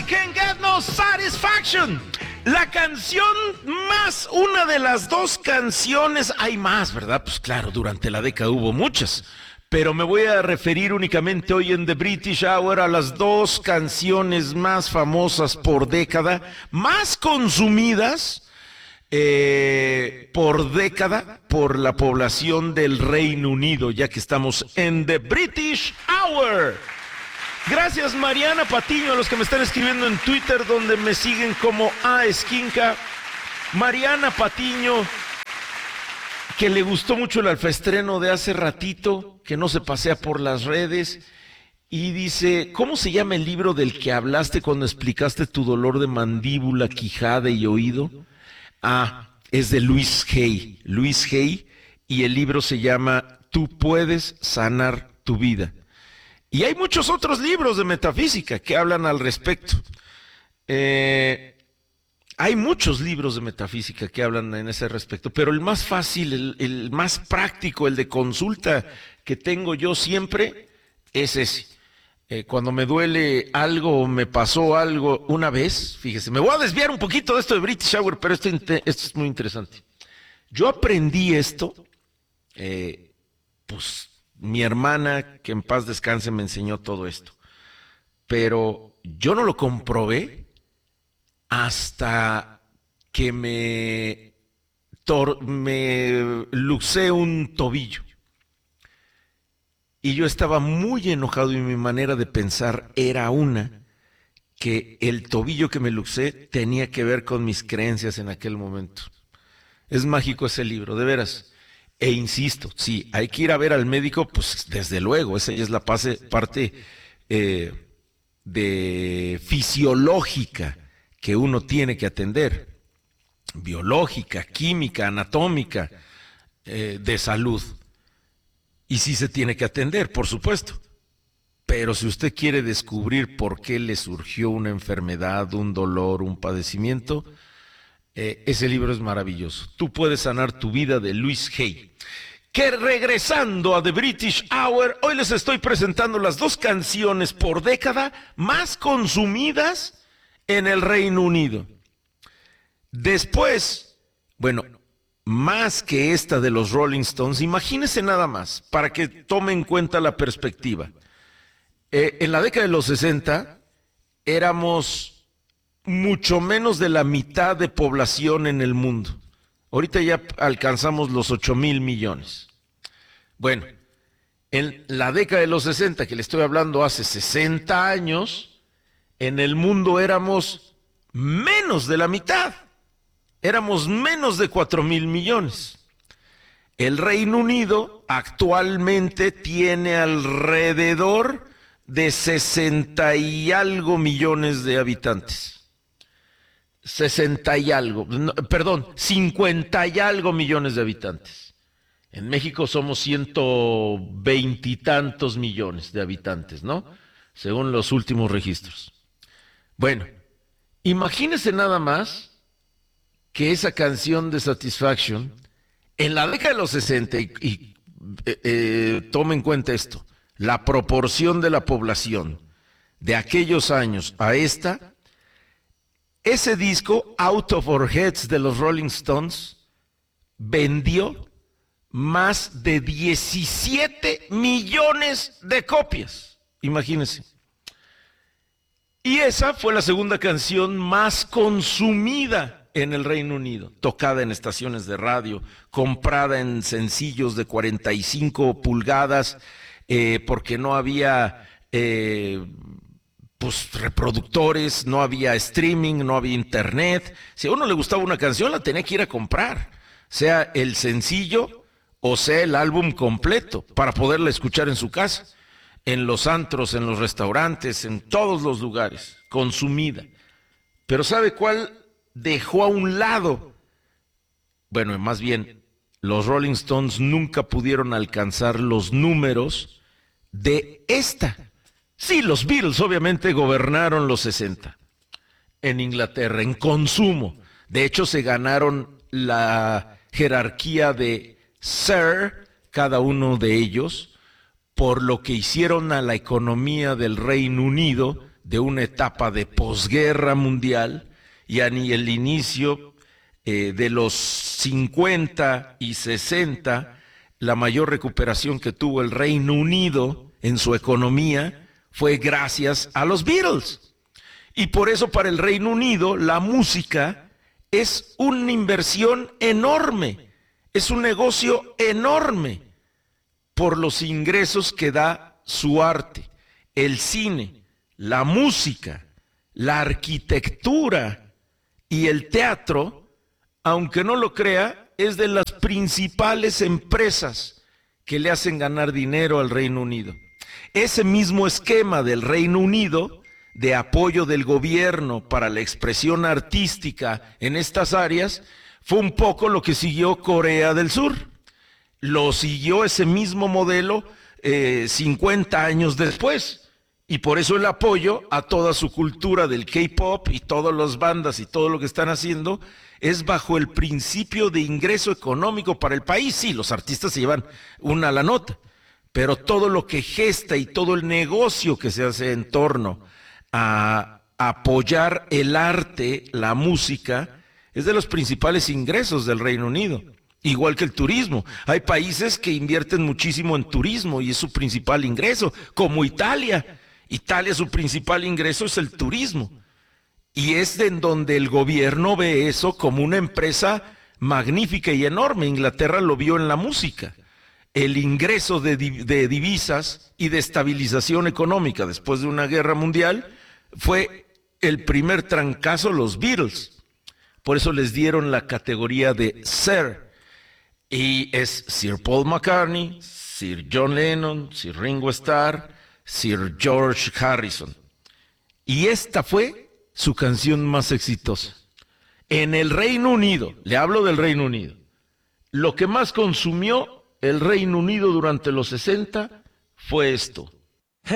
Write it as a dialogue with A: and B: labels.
A: Can't Get No Satisfaction. La canción más, una de las dos canciones, hay más, ¿verdad? Pues claro, durante la década hubo muchas, pero me voy a referir únicamente hoy en The British Hour a las dos canciones más famosas por década, más consumidas por década por la población del Reino Unido, ya que estamos en The British Hour. Gracias Mariana Patiño, a los que me están escribiendo en Twitter, donde me siguen como Esquinca. Mariana Patiño, que le gustó mucho el alfaestreno de hace ratito, que no se pasea por las redes, y dice, ¿cómo se llama el libro del que hablaste cuando explicaste tu dolor de mandíbula, quijada y oído? Es de Louise Hay. Louise Hay, y el libro se llama Tú puedes sanar tu vida. Y hay muchos otros libros de metafísica que hablan al respecto. Hay muchos libros de metafísica que hablan en ese respecto, pero el más fácil, el más práctico, el de consulta que tengo yo siempre es ese. Cuando me duele algo o me pasó algo una vez, fíjese, me voy a desviar un poquito de esto de British Hour, pero esto es muy interesante. Yo aprendí esto, pues mi hermana, que en paz descanse, me enseñó todo esto. Pero yo no lo comprobé hasta que me luxé un tobillo. Y yo estaba muy enojado y mi manera de pensar era que el tobillo que me luxé tenía que ver con mis creencias en aquel momento. Es mágico ese libro, de veras. E insisto, sí, hay que ir a ver al médico, pues desde luego, esa ya es la parte de fisiológica que uno tiene que atender, biológica, química, anatómica, de salud. Y sí se tiene que atender, por supuesto. Pero si usted quiere descubrir por qué le surgió una enfermedad, un dolor, un padecimiento, ese libro es maravilloso. Tú puedes sanar tu vida, de Louise Hay. Que regresando a The British Hour, hoy les estoy presentando las dos canciones por década más consumidas en el Reino Unido. Después, bueno, más que esta de los Rolling Stones, imagínense nada más, para que tome en cuenta la perspectiva. En la década de los 60 éramos mucho menos de la mitad de población en el mundo. Ahorita ya alcanzamos los 8,000 millones. Bueno, en la década de los 60, que le estoy hablando hace 60 años, en el mundo éramos menos de la mitad. Éramos menos de 4,000 millones. El Reino Unido actualmente tiene alrededor de 60 y algo millones de habitantes. 50 y algo millones de habitantes. En México somos 120 y tantos millones de habitantes, ¿no? Según los últimos registros. Bueno, imagínense nada más que esa canción de Satisfaction, en la década de los 60, tome en cuenta esto, la proporción de la población de aquellos años a esta. Ese disco, Out of Our Heads, de los Rolling Stones, vendió más de 17 millones de copias. Imagínense. Y esa fue la segunda canción más consumida en el Reino Unido, tocada en estaciones de radio, comprada en sencillos de 45 pulgadas, porque no había reproductores, no había streaming, no había internet. Si a uno le gustaba una canción, la tenía que ir a comprar, sea el sencillo o sea el álbum completo, para poderla escuchar en su casa, en los antros, en los restaurantes, en todos los lugares, consumida. Pero ¿sabe cuál dejó a un lado? Bueno, más bien, los Rolling Stones nunca pudieron alcanzar los números de esta. Sí, los Beatles obviamente gobernaron los 60 en Inglaterra, en consumo. De hecho, se ganaron la jerarquía de Sir, cada uno de ellos, por lo que hicieron a la economía del Reino Unido de una etapa de posguerra mundial y el inicio de los 50 y 60, la mayor recuperación que tuvo el Reino Unido en su economía fue gracias a los Beatles. Y por eso para el Reino Unido la música es una inversión enorme, es un negocio enorme por los ingresos que da su arte, el cine, la música, la arquitectura y el teatro. Aunque no lo crea, es de las principales empresas que le hacen ganar dinero al Reino Unido. Ese mismo esquema del Reino Unido de apoyo del gobierno para la expresión artística en estas áreas fue un poco lo que siguió Corea del Sur. Lo siguió ese mismo modelo 50 años después. Y por eso el apoyo a toda su cultura del K-pop y todas las bandas y todo lo que están haciendo es bajo el principio de ingreso económico para el país. Sí, los artistas se llevan una la nota, pero todo lo que gesta y todo el negocio que se hace en torno a apoyar el arte, la música, es de los principales ingresos del Reino Unido. Igual que el turismo. Hay países que invierten muchísimo en turismo y es su principal ingreso, como Italia. Italia, su principal ingreso es el turismo. Y es en donde el gobierno ve eso como una empresa magnífica y enorme. Inglaterra lo vio en la música. El ingreso de divisas y de estabilización económica después de una guerra mundial fue el primer trancazo, los Beatles. Por eso les dieron la categoría de Sir. Y es Sir Paul McCartney, Sir John Lennon, Sir Ringo Starr, Sir George Harrison. Y esta fue su canción más exitosa. En el Reino Unido, le hablo del Reino Unido, lo que más consumió el Reino Unido durante los 60 fue esto.